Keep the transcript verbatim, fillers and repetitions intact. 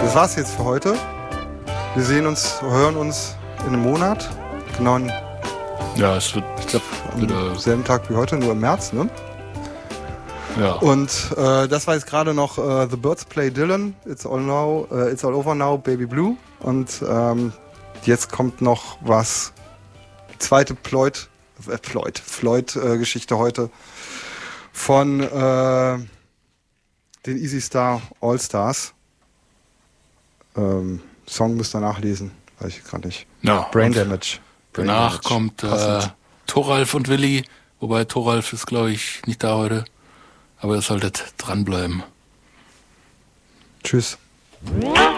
das war's jetzt für heute. Wir sehen uns, hören uns in einem Monat. Genau in, ja, es wird, ich glaube, am wieder selben Tag wie heute, nur im März, ne? Ja. Und äh, das war jetzt gerade noch äh, The Birds Play Dylan, It's All Now, äh, It's All Over Now, Baby Blue. Und ähm, jetzt kommt noch was, die zweite Floyd, äh, Floyd, Floyd-Geschichte äh, heute von äh, den Easy Star All-Stars. Ähm, Song müsst ihr nachlesen, weiß ich gerade nicht. Ja, Brain Damage. Brain danach Damage. kommt äh, Thoralf und Willi, wobei Thoralf ist, glaube ich, nicht da heute. Aber ihr solltet dranbleiben. Tschüss. Ja.